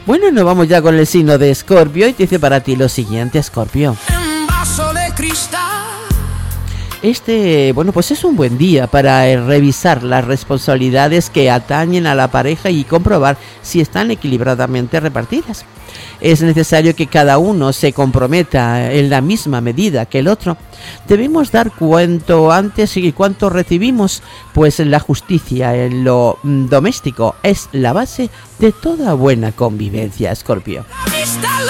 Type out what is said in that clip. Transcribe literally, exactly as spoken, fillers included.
Bueno, nos vamos ya con el signo de Escorpio y dice para ti lo siguiente, Escorpio. Este, bueno, pues es un buen día para eh, revisar las responsabilidades que atañen a la pareja y comprobar si están equilibradamente repartidas. Es necesario que cada uno se comprometa en la misma medida que el otro. Debemos dar cuanto antes y cuanto recibimos, pues la justicia en lo mm, doméstico es la base de toda buena convivencia, Escorpio.